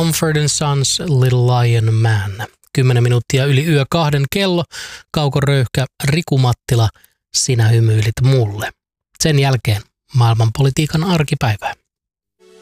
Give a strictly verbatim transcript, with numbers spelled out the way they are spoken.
Mumford and Sons, Little Lion Man. Kymmenen minuuttia yli yö kahden kello, Kauko Röyhkä, Riku Mattila, sinä hymyilit mulle. Sen jälkeen maailmanpolitiikan arkipäivää.